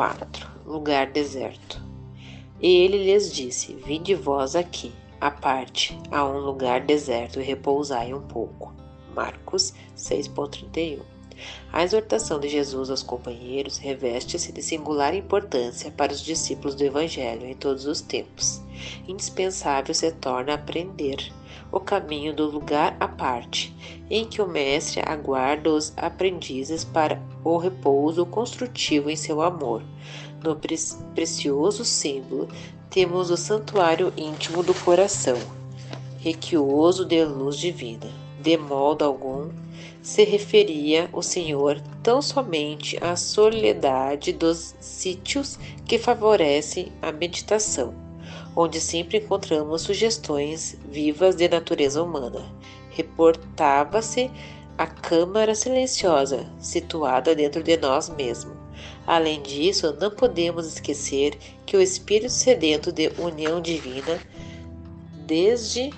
4. Lugar deserto. E ele lhes disse: Vinde vós aqui, à parte, a um lugar deserto e repousai um pouco. Marcos 6,31. A exortação de Jesus aos companheiros reveste-se de singular importância para os discípulos do Evangelho em todos os tempos. Indispensável se torna aprender o caminho do lugar à parte, em que o mestre aguarda os aprendizes para o repouso construtivo em seu amor. No precioso símbolo temos o santuário íntimo do coração, requioso de luz divina. De modo algum se referia o Senhor tão somente à soledade dos sítios que favorecem a meditação, onde sempre encontramos sugestões vivas de natureza humana. Reportava-se a câmara silenciosa, situada dentro de nós mesmos. Além disso, não podemos esquecer que o espírito sedento de união divina, desde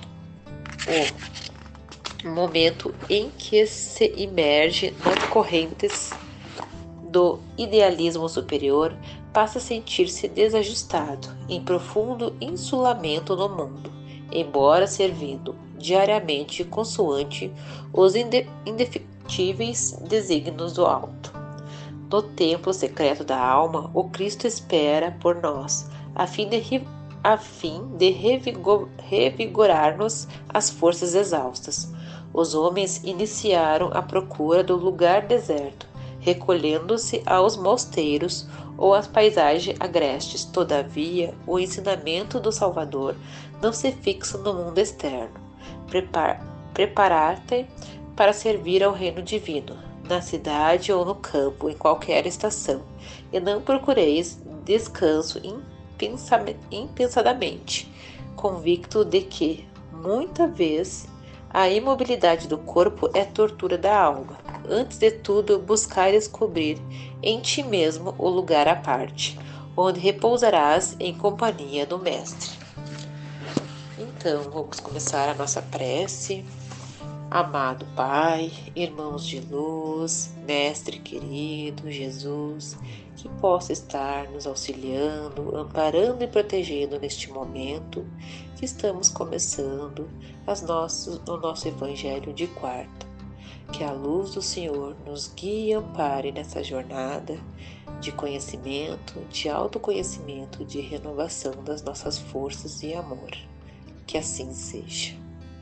o momento em que se imerge nas correntes do idealismo superior, passa a sentir-se desajustado, em profundo insulamento no mundo, embora servindo diariamente consoante os indefectíveis desígnios do alto. No templo secreto da alma, o Cristo espera por nós, a fim de revigorar-nos as forças exaustas. Os homens iniciaram a procura do lugar deserto, recolhendo-se aos mosteiros ou às paisagens agrestes. Todavia, o ensinamento do Salvador não se fixa no mundo externo. Preparar-te para servir ao reino divino, na cidade ou no campo, em qualquer estação, e não procureis descanso impensadamente, convicto de que, muita vez, a imobilidade do corpo é tortura da alma. Antes de tudo, buscai descobrir em ti mesmo o lugar à parte, onde repousarás em companhia do Mestre. Então, vamos começar a nossa prece. Amado Pai, irmãos de luz, Mestre querido, Jesus, que possa estar nos auxiliando, amparando e protegendo neste momento que estamos começando o nosso Evangelho de quarta. Que a luz do Senhor nos guie e ampare nessa jornada de conhecimento, de autoconhecimento, de renovação das nossas forças e amor. Que assim seja.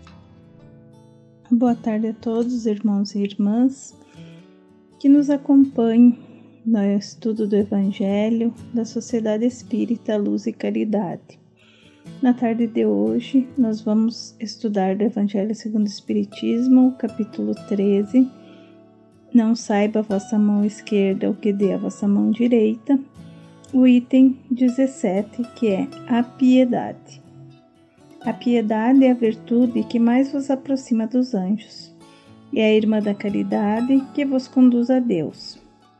Boa tarde a todos, irmãos e irmãs, que nos acompanhem no estudo do Evangelho da Sociedade Espírita Luz e Caridade. Na tarde de hoje, nós vamos estudar do Evangelho segundo o Espiritismo, capítulo 13, Não saiba a vossa mão esquerda o que dê a vossa mão direita, o item 17, que é a piedade. A piedade é a virtude que mais vos aproxima dos anjos. É a irmã da caridade que vos conduz a Deus.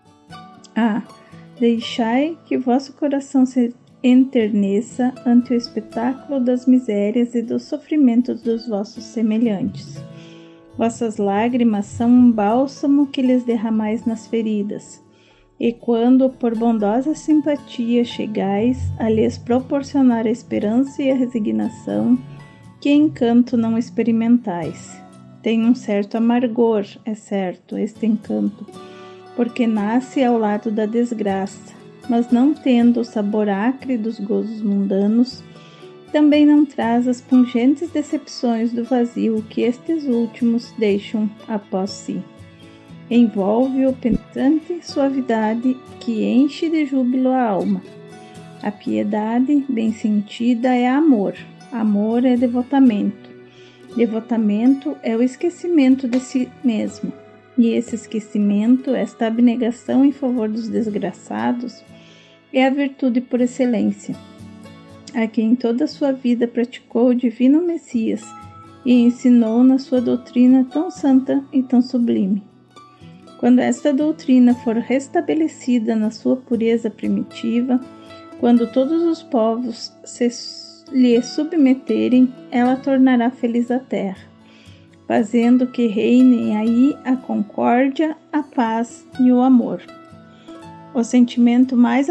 Deixai que vosso coração se enterneça ante o espetáculo das misérias e dos sofrimentos dos vossos semelhantes. Vossas lágrimas são um bálsamo que lhes derramais nas feridas. E quando, por bondosa simpatia, chegais a lhes proporcionar a esperança e a resignação, que encanto não experimentais. Tem um certo amargor, é certo, este encanto, porque nasce ao lado da desgraça, mas não tendo o sabor acre dos gozos mundanos, também não traz as pungentes decepções do vazio que estes últimos deixam após si. Envolve-o penetrante suavidade que enche de júbilo a alma. A piedade, bem sentida, é amor. Amor é devotamento. Devotamento é o esquecimento de si mesmo. E esse esquecimento, esta abnegação em favor dos desgraçados, é a virtude por excelência. A quem toda a sua vida praticou o divino Messias e ensinou na sua doutrina tão santa e tão sublime. Quando esta doutrina for restabelecida na sua pureza primitiva, quando todos os povos lhe submeterem, ela tornará feliz a terra, fazendo que reinem aí a concórdia, a paz e o amor. O sentimento mais